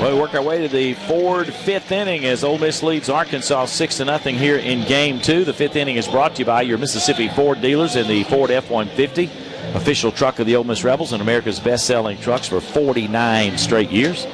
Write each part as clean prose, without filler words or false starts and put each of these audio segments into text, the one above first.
Well, we work our way to the Ford fifth inning as Ole Miss leads Arkansas 6-0 here in Game 2. The fifth inning is brought to you by your Mississippi Ford dealers in the Ford F-150, official truck of the Ole Miss Rebels and America's best-selling trucks for 49 straight years.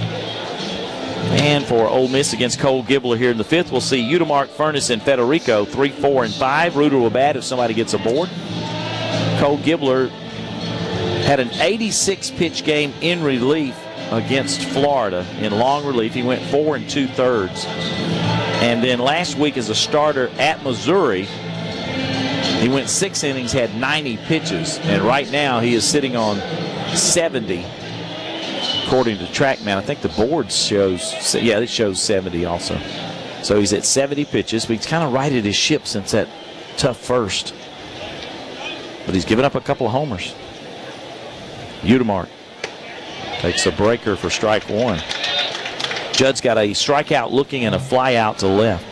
And for Ole Miss against Cole Gibler here in the fifth, we'll see Udemark, Furness, and Federico 3, 4, and 5. Reuter will bat if somebody gets aboard. Cole Gibler had an 86-pitch game in relief against Florida in long relief. He went 4 2/3. And then last week as a starter at Missouri, he went 6 innings, had 90 pitches. And right now he is sitting on 70, according to TrackMan. I think the board shows, yeah, it shows 70 also. So he's at 70 pitches, but he's kind of righted his ship since that tough first. But he's given up a couple of homers. Udemark takes a breaker for strike one. Judd's got a strikeout looking and a fly out to left.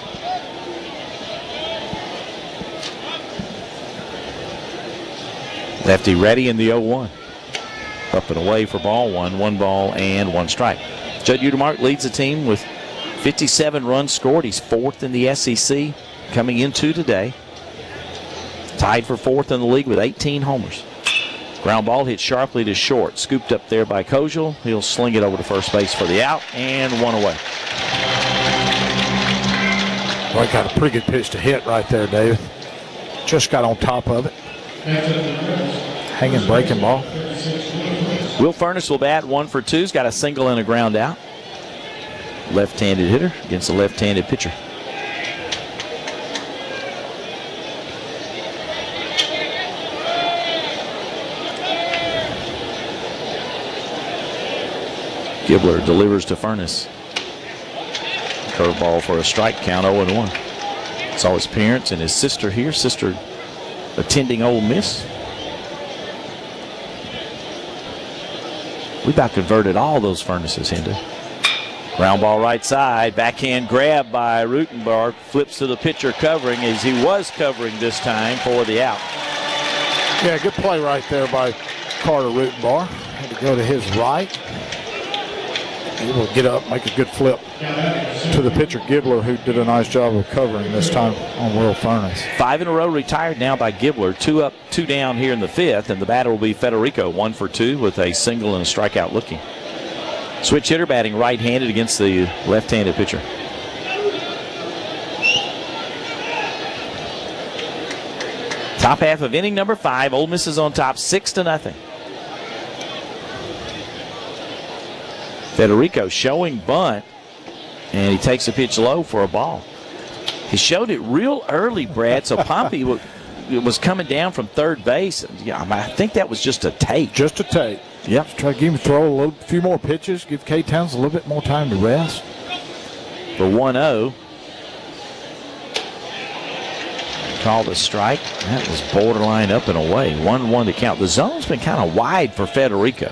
Lefty ready in the 0-1. Up and away for ball one. 1 ball and 1 strike. Judd Udemark leads the team with 57 runs scored. He's 4th in the SEC coming into today. Tied for 4th in the league with 18 homers. Ground ball hit sharply to short. Scooped up there by Kozel. He'll sling it over to first base for the out, and 1 away. Well, he got a pretty good pitch to hit right there, David. Just got on top of it. Hanging breaking ball. Will Furness will bat 1 for 2. He's got a single and a ground out. Left-handed hitter against a left-handed pitcher. Gibler delivers to Furness. Curveball for a strike count, 0-1. Saw his parents and his sister here. Sister attending Ole Miss. We about converted all those Furnaces into. Ground ball right side. Backhand grab by Rutenberg. Flips to the pitcher covering as he was covering this time for the out. Yeah, good play right there by Carter Rutenberg. Had to go to his right. Able to get up, make a good flip to the pitcher, Gibler, who did a nice job of covering this time on Will Furness. 5 in a row retired now by Gibler. 2 up, 2 down here in the fifth, and the batter will be Federico, 1 for 2 with a single and a strikeout looking. Switch hitter batting right-handed against the left-handed pitcher. Top half of inning number 5. Ole Miss is on top 6-0. Federico showing bunt, and he takes a pitch low for a ball. He showed it real early, Brad, so Pompey was coming down from third base. Yeah, I think that was just a take. Just a take. Yep. Just try to give him throw a few more pitches, give K-Towns a little bit more time to rest. For 1-0. Called a strike. That was borderline up and away. 1-1 to count. The zone's been kind of wide for Federico.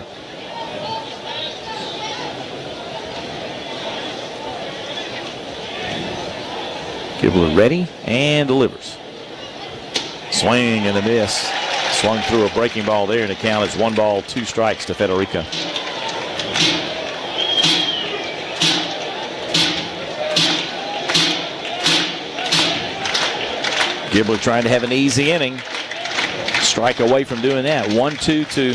Gibler ready and delivers. Swing and a miss. Swung through a breaking ball there, and the count is 1 ball, 2 strikes to Federico. Gibler trying to have an easy inning. Strike away from doing that. 1-2 to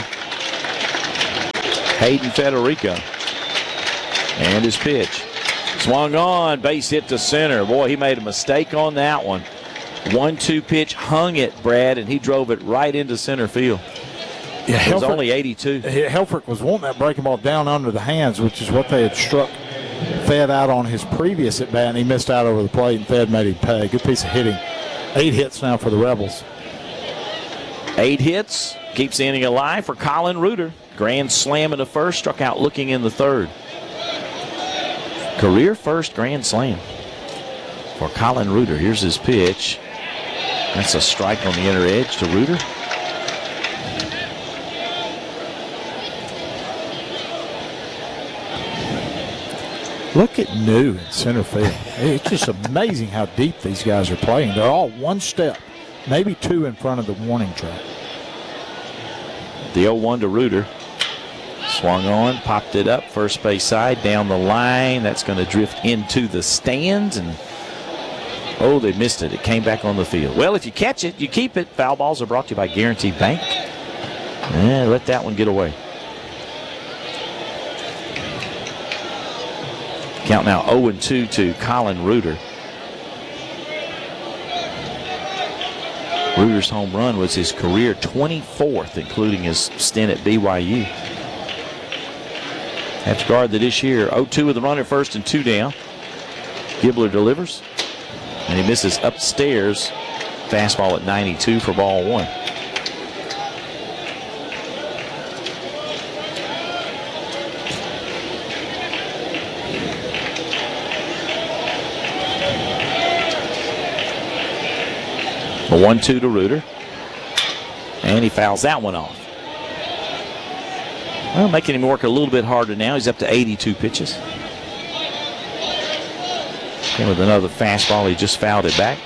Hayden Federico. And his pitch. Swung on, base hit to center. Boy, he made a mistake on that one. 1-2 pitch, hung it, Brad, and he drove it right into center field. Yeah, it was only 82. Helfrich was wanting that breaking ball down under the hands, which is what they had struck Fed out on his previous at bat, and he missed out over the plate, and Fed made him pay. Good piece of hitting. 8 hits now for the Rebels. 8 hits, keeps the inning alive for Colin Reuter. Grand slam in the first, struck out looking in the third. Career first grand slam for Colin Reuter. Here's his pitch. That's a strike on the inner edge to Reuter. Look at New in center field. It's just amazing how deep these guys are playing. They're all 1 step, maybe 2 in front of the warning track. The 0-1 to Reuter. Swung on, popped it up, first base side, down the line. That's going to drift into the stands, and oh, they missed it. It came back on the field. Well, if you catch it, you keep it. Foul balls are brought to you by Guaranteed Bank. And let that one get away. Count now 0-2 to Colin Reuter. Reuter's home run was his career 24th, including his stint at BYU. Have to guard that this year. 0-2 with the runner, first and 2 down. Gibbler delivers, and he misses upstairs. Fastball at 92 for ball 1. A 1-2 to Reuter. And he fouls that one off. Well, making him work a little bit harder now. He's up to 82 pitches. And with another fastball, he just fouled it back.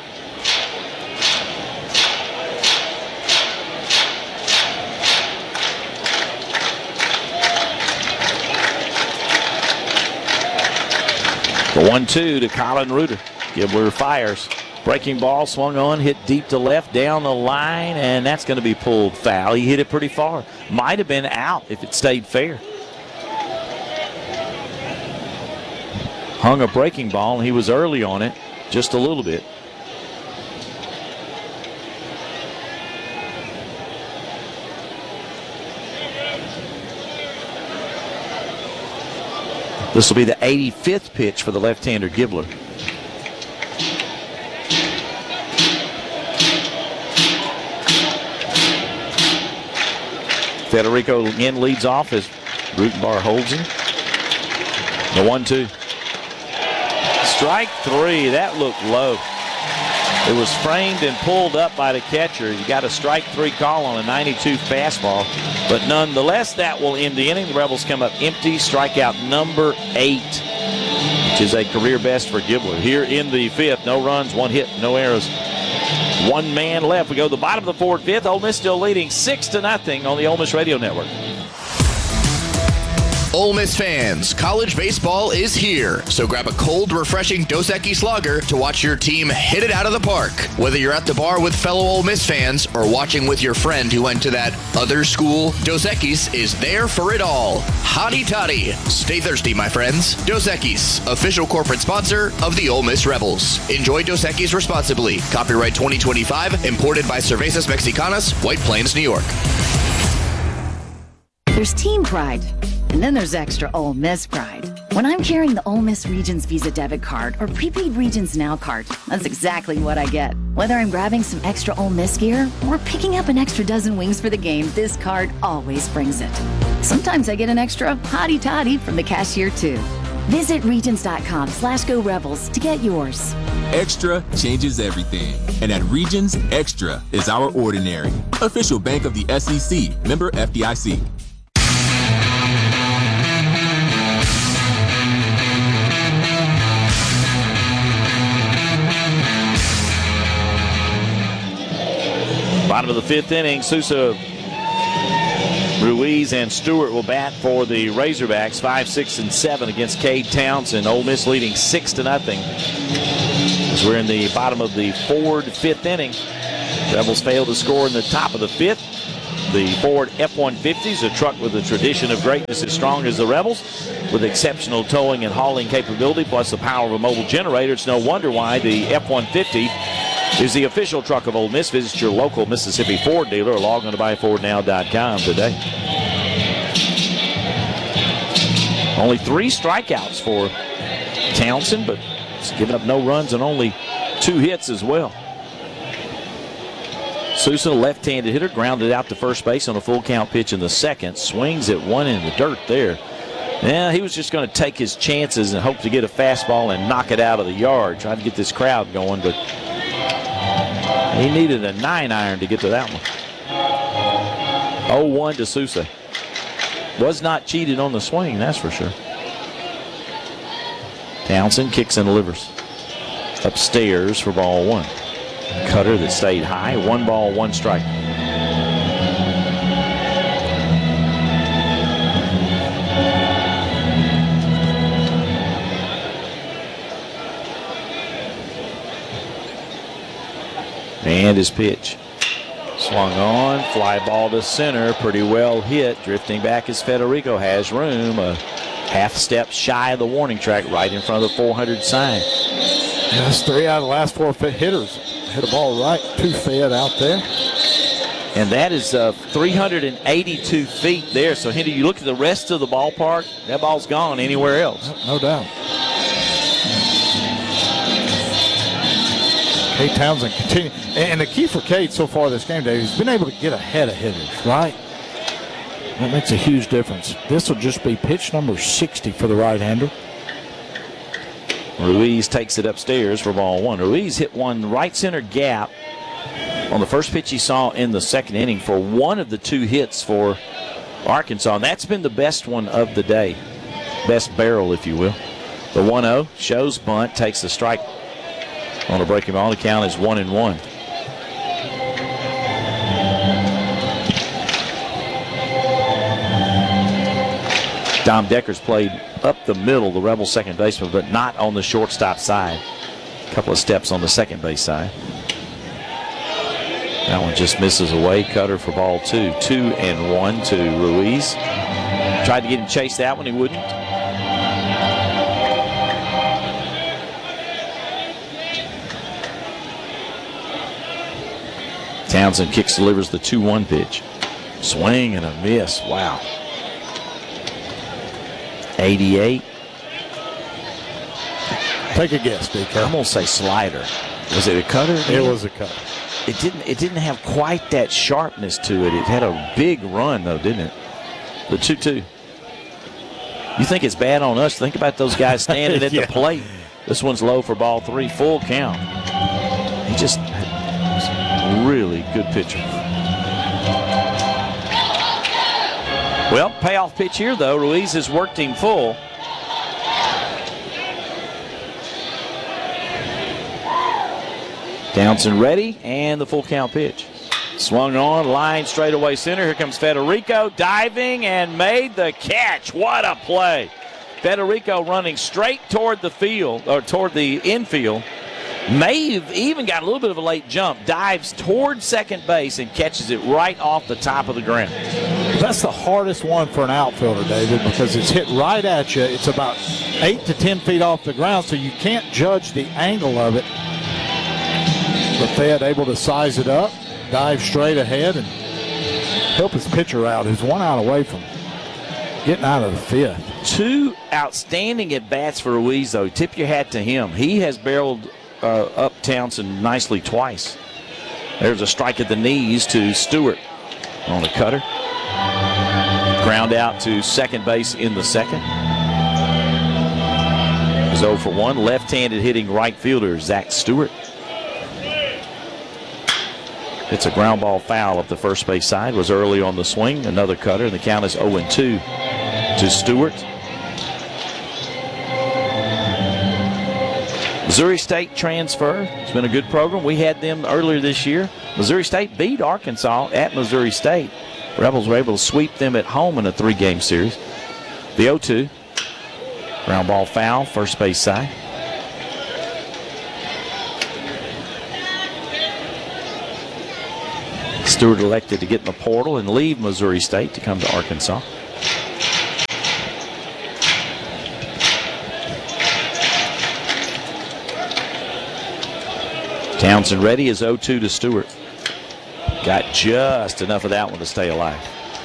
The 1-2 to Colin Reuter. Gibbler fires. Breaking ball, swung on, hit deep to left, down the line, and that's going to be pulled foul. He hit it pretty far. Might have been out if it stayed fair. Hung a breaking ball, and he was early on it, just a little bit. This will be the 85th pitch for the left-hander Gibbler. Federico again leads off as Rutenbar holds him. The 1-2. Strike 3. That looked low. It was framed and pulled up by the catcher. You got a strike 3 call on a 92 fastball. But nonetheless, that will end the inning. The Rebels come up empty. Strikeout number 8, which is a career best for Gibbler. Here in the 5th, no runs, 1 hit, no errors. 1 man left. We go to the bottom of the 4th, 5th. Ole Miss still leading 6-0 on the Ole Miss Radio Network. Ole Miss fans, college baseball is here. So grab a cold, refreshing Dos Equis lager to watch your team hit it out of the park. Whether you're at the bar with fellow Ole Miss fans or watching with your friend who went to that other school, Dos Equis is there for it all. Hotty toddy. Stay thirsty, my friends. Dos Equis, official corporate sponsor of the Ole Miss Rebels. Enjoy Dos Equis responsibly. Copyright 2025, imported by Cervezas Mexicanas, White Plains, New York. There's team pride, and then there's extra Ole Miss pride. When I'm carrying the Ole Miss Regions Visa debit card or prepaid Regions Now card, that's exactly what I get. Whether I'm grabbing some extra Ole Miss gear or picking up an extra dozen wings for the game, this card always brings it. Sometimes I get an extra hottie toddy from the cashier too. Visit Regions.com/Go Rebels to get yours. Extra changes everything. And at Regions, Extra is our ordinary. Official bank of the SEC, member FDIC. Bottom of the 5th inning, Sousa, Ruiz, and Stewart will bat for the Razorbacks. 5, 6, and 7 against Cade Townsend. Ole Miss leading 6-0 as we're in the bottom of the Ford 5th inning. Rebels failed to score in the top of the 5th. The Ford F-150 is a truck with a tradition of greatness as strong as the Rebels, with exceptional towing and hauling capability, plus the power of a mobile generator. It's no wonder why the F-150 is the official truck of Ole Miss. Visit your local Mississippi Ford dealer or log on to buyfordnow.com today. Only 3 strikeouts for Townsend, but he's given up no runs and only 2 hits as well. Sousa, left-handed hitter, grounded out to first base on a full count pitch in the 2nd. Swings at one in the dirt there. Yeah, he was just going to take his chances and hope to get a fastball and knock it out of the yard, trying to get this crowd going, but he needed a 9-iron to get to that one. 0-1 to Sousa. Was not cheated on the swing, that's for sure. Townsend kicks and delivers. Upstairs for ball 1. Cutter that stayed high. 1 ball, 1 strike. And his pitch. Swung on, fly ball to center, pretty well hit. Drifting back as Federico has room. A half step shy of the warning track right in front of the 400 sign. Yeah, that's 3 out of the last 4 hitters. Hit a ball right to Fed out there. And that is 382 feet there. So, Henry, you look at the rest of the ballpark, that ball's gone anywhere else. No doubt. Cade Townsend continue. And the key for Cade so far this game, Dave, he's been able to get ahead of hitters, right? That makes a huge difference. This will just be pitch number 60 for the right-hander. Ruiz takes it upstairs for ball 1. Ruiz hit one right center gap on the first pitch he saw in the second inning for one of the 2 hits for Arkansas. And that's been the best one of the day. Best barrel, if you will. The 1-0 shows bunt, takes the strike on a breaking ball. The count is 1-1. Dom Deckers played up the middle, the Rebel second baseman, but not on the shortstop side. A couple of steps on the second base side. That one just misses away. Cutter for ball 2. 2-1 to Ruiz. Tried to get him chase that one, he wouldn't. Townsend kicks, delivers the 2-1 pitch. Swing and a miss. Wow. 88. Take a guess, DK. I'm gonna say slider. Was it a cutter? It was a cutter. It didn't have quite that sharpness to it. It had a big run though, didn't it? The 2-2. You think it's bad on us? Think about those guys standing at the plate. This one's low for ball 3, full count. He just really good pitcher. Well, payoff pitch here, though. Ruiz has worked him full. Townsend ready, and the full count pitch. Swung on, line straightaway center. Here comes Federico, diving, and made the catch. What a play. Federico running straight toward the field, or toward the infield. May have even got a little bit of a late jump, dives toward second base and catches it right off the top of the ground. That's the hardest one for an outfielder, David, because it's hit right at you. It's about 8 to 10 feet off the ground, so you can't judge the angle of it. But Fed able to size it up, dive straight ahead, and help his pitcher out, who's 1 out away from getting out of the 5th. 2 outstanding at-bats for Ruiz, though. Tip your hat to him. He has barreled up Townsend nicely twice. There's a strike at the knees to Stewart on the cutter. Ground out to second base in the second. He's 0 for 1. Left-handed hitting right fielder Zach Stewart. It's a ground ball foul up the first base side. Was early on the swing. Another cutter, and the count is 0-2 to Stewart. Missouri State transfer. It's been a good program. We had them earlier this year. Missouri State beat Arkansas at Missouri State. Rebels were able to sweep them at home in a 3-game series. The 0-2. Ground ball foul, first base side. Stewart elected to get in the portal and leave Missouri State to come to Arkansas. Townsend ready is 0-2 to Stewart. Got just enough of that one to stay alive.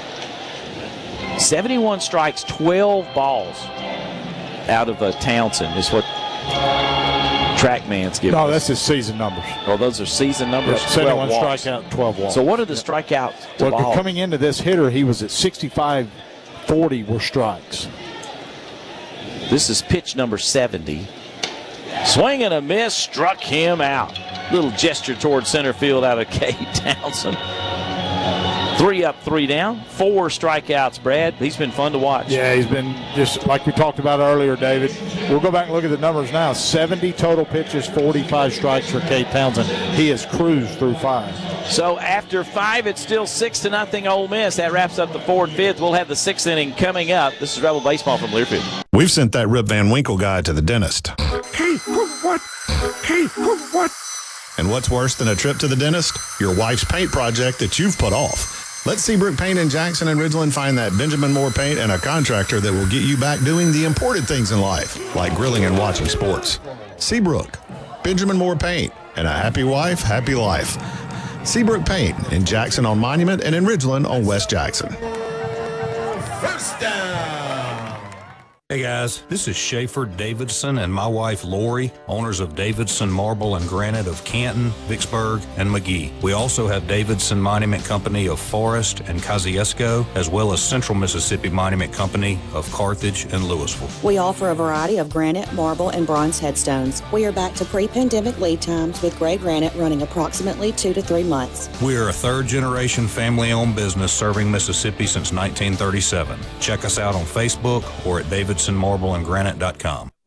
71 strikes, 12 balls out of Townsend is what TrackMan's giving us. No, that's his season numbers. Oh, those are season numbers? Yeah, 71 walks. strikeout, 12 walks. So what are the strikeouts to Well, balls? coming into this hitter, he was at 65-40 were strikes. This is pitch number 70. Swing and a miss, struck him out. Little gesture toward center field out of Cade Townsend. 3 up, 3 down. 4 strikeouts, Brad. He's been fun to watch. Yeah, he's been just like we talked about earlier, David. We'll go back and look at the numbers now. 70 total pitches, 45 strikes for Cade Townsend. He has cruised through 5. So after 5, it's still 6-0 Ole Miss. That wraps up the 4th and 5th. We'll have the 6th inning coming up. This is Rebel Baseball from Learfield. We've sent that Rip Van Winkle guy to the dentist. Hey, what? Hey, what? And what's worse than a trip to the dentist? Your wife's paint project that you've put off. Let Seabrook Paint in Jackson and Ridgeland find that Benjamin Moore paint and a contractor that will get you back doing the important things in life, like grilling and watching sports. Seabrook, Benjamin Moore Paint, and a happy wife, happy life. Seabrook Paint in Jackson on Monument and in Ridgeland on West Jackson. First down. Hey guys, this is Schaefer Davidson and my wife Lori, owners of Davidson Marble and Granite of Canton, Vicksburg, and McGee. We also have Davidson Monument Company of Forest and Kosciuszko, as well as Central Mississippi Monument Company of Carthage and Louisville. We offer a variety of granite, marble, and bronze headstones. We are back to pre-pandemic lead times with gray granite running approximately 2 to 3 months. We are a third-generation family-owned business serving Mississippi since 1937. Check us out on Facebook or at davidsonmarbleandgranite.com.